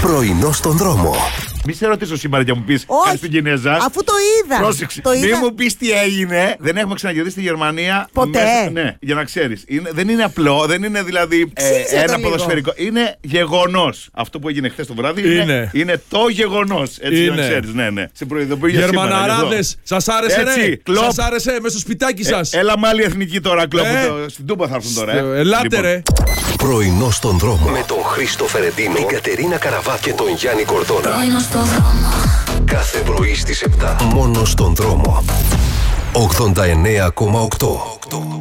Πρωινό στον δρόμο. Μη σε ρωτήσω σήμερα και μου πεις κάτι στην Κινέζα. Αφού το είδα. Πρόσεξε. Μη μου πεις τι έγινε. Δεν έχουμε ξαναγυρίσει στη Γερμανία. Ποτέ. Ναι, για να ξέρεις. Δεν είναι απλό, δεν είναι δηλαδή ένα ποδοσφαιρικό. Είναι γεγονός. Αυτό που έγινε χθες το βράδυ είναι το γεγονός. Έτσι για να ξέρεις. Ναι. Σε προειδοποιώ για σήμερα. Γερμαναράδες, σας άρεσε, ρε? Σας άρεσε με στο σπιτάκι σας? Έλα με άλλη εθνική τώρα, Κλόπ. Στην Τούμπα θα έρθουν τώρα. Ελάτε, ρε. Πρωινό στον δρόμο. Με τον Χρήστο Φερεντίνο, την Κατερίνα Καραβά και τον Γιάννη Κορδόνα. Πρωινό στον δρόμο. Κάθε πρωί στις 7. Μόνο στον δρόμο. 89,8.